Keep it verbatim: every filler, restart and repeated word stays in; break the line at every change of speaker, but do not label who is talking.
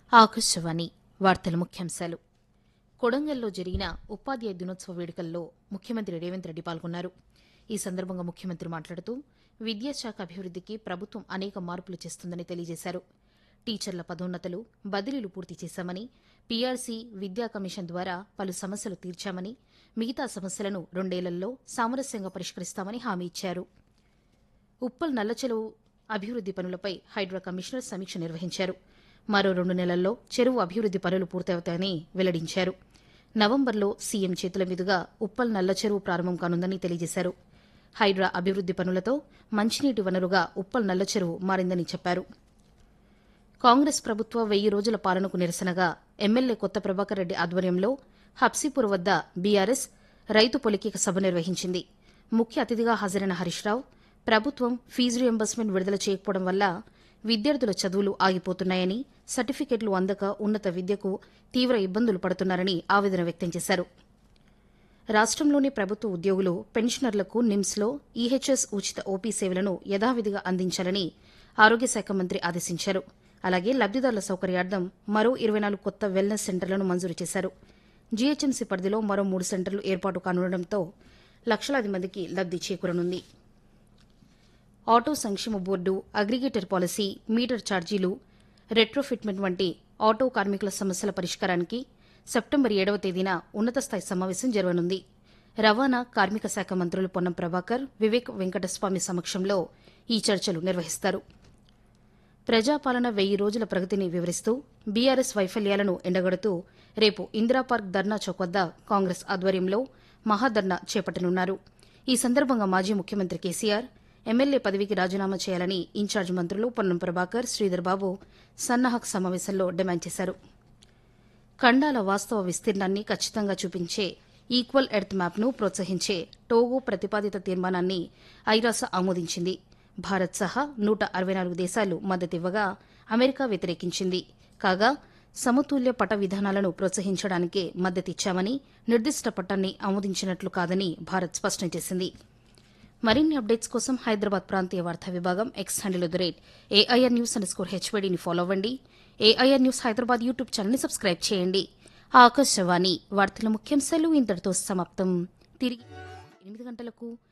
ఆకాశవాణి వార్తల ముఖ్యాంశాలు. కొడంగల్లో జరిగిన ఉపాధ్యాయ దినోత్సవ వేడుకల్లో ముఖ్యమంత్రి రేవంత్ రెడ్డి పాల్గొన్నారు. ఈ సందర్భంగా ముఖ్యమంత్రి మాట్లాడుతూ విద్యాశాఖ అభివృద్దికి ప్రభుత్వం అనేక మార్పులు చేస్తుందని తెలియజేశారు. టీచర్ల పదోన్నతులు, బదిలీలు పూర్తి చేశామని, పీఆర్సీ, విద్యా కమిషన్ ద్వారా పలు సమస్యలు తీర్చామని, మిగతా సమస్యలను రెండేళ్లలో సామరస్యంగా పరిష్కరిస్తామని హామీ ఇచ్చారు. ఉప్పల్ నల్లచెరువు అభివృద్ది పనులపై హైడ్రా కమిషనర్ సమీక్ష నిర్వహించారు. మరో రెండు నెలల్లో చెరువు అభివృద్ది పనులు పూర్తవుతాయని వెల్లడించారు. నవంబర్లో సీఎం చేతుల మీదుగా ఉప్పల్ నల్ల చెరువు ప్రారంభం కానుందని తెలియజేశారు. హైడ్రా అభివృద్ది పనులతో మంచినీటి వనరుగా ఉప్పల్ నల్ల చెరువు మారిందని చెప్పారు. కాంగ్రెస్ ప్రభుత్వ వెయ్యి రోజుల పాలనకు నిరసనగా ఎమ్మెల్యే కొత్త ప్రభాకర్ రెడ్డి ఆధ్వర్యంలో హబ్సీపూర్ వద్ద బీఆర్ఎస్ రైతు పొలికేక సభ నిర్వహించింది. ముఖ్య అతిథిగా హాజరైన హరీష్ రావు ప్రభుత్వం ఫీజు రియంబర్స్మెంట్ విడుదల చేయకపోవడం వల్ల విద్యార్థుల చదువులు ఆగిపోతున్నాయని, సర్టిఫికెట్లు అందక ఉన్నత విద్యకు తీవ్ర ఇబ్బందులు పడుతున్నారని ఆవేదన వ్యక్తం చేశారు. రాష్టంలోని ప్రభుత్వ ఉద్యోగులు, పెన్షనర్లకు నిమ్స్లో ఈహెచ్ఎస్ ఉచిత ఓపీ సేవలను యథావిధిగా అందించాలని ఆరోగ్య శాఖ మంత్రి ఆదేశించారు. అలాగే లబ్దిదారుల సౌకర్యార్థం మరో ఇరవై నాలుగు కొత్త వెల్నెస్ సెంటర్లను మంజూరు చేశారు. జీహెచ్ఎంసీ పరిధిలో మరో మూడు సెంటర్లు ఏర్పాటు కానుండటంతో లక్షలాది మందికి లబ్ది చేకూరనుంది. ఆటో సంక్షేమ బోర్డు, అగ్రిగేటర్ పాలసీ, మీటర్ ఛార్జీలు, రెట్రోఫిట్మెంట్ వంటి ఆటో కార్మికుల సమస్యల పరిష్కారానికి సెప్టెంబర్ ఏడవ తేదీన ఉన్నతస్థాయి సమావేశం జరగనుంది. రవాణా, కార్మిక శాఖ మంత్రులు పొన్నం ప్రభాకర్, వివేక్ వెంకటస్వామి సమక్షంలో ఈ చర్చలు నిర్వహిస్తారు. ప్రజాపాలన వెయ్యి రోజుల ప్రగతిని వివరిస్తూ బీఆర్ఎస్ వైఫల్యాలను ఎండగడుతూ రేపు ఇందిరాపార్క్ ధర్నా చౌక్ వద్ద కాంగ్రెస్ ఆధ్వర్యంలో మహాధర్నా చేపట్టనున్నారు. ఈ సందర్భంగా మాజీ ముఖ్యమంత్రి కేసీఆర్ ఎమ్మెల్యే పదవికి రాజీనామా చేయాలని ఇన్ఛార్జ్ మంత్రులు పొన్నం ప్రభాకర్, శ్రీధర్ బాబు సన్నాహక్ సమావేశంలో డిమాండ్ చేశారు. ఖండాల వాస్తవ విస్తీర్ణాన్ని ఖచ్చితంగా చూపించే ఈక్వల్ ఎర్త్ మ్యాప్ను ప్రోత్సహించే టోగో ప్రతిపాదిత తీర్మానాన్ని ఐరాస ఆమోదించింది. భారత్ సహా నూట అరవై నాలుగు దేశాలు మద్దతివ్వగా అమెరికా వ్యతిరేకించింది. కాగా సమతుల్య పట విధానాలను ప్రోత్సహించడానికే మద్దతిచ్చామని, నిర్దిష్ట పట్టాన్ని ఆమోదించినట్లు కాదని భారత్ స్పష్టం చేసింది. మరిన్ని అప్డేట్స్ కోసం హైదరాబాద్ ప్రాంతీయ వార్తా విభాగం X handle at the rate AIR news under score హెచ్వైడీని follow అవ్వండి. ఏఐఆర్ న్యూస్ హైదరాబాద్ యూట్యూబ్ ఛానల్ని సబ్స్క్రైబ్ చేయండి. ఆకాశవాణి వార్తల ముఖ్యాంశాలు ఇంతటితో సమాప్తం. తిరిగి ఎనిమిది గంటలకు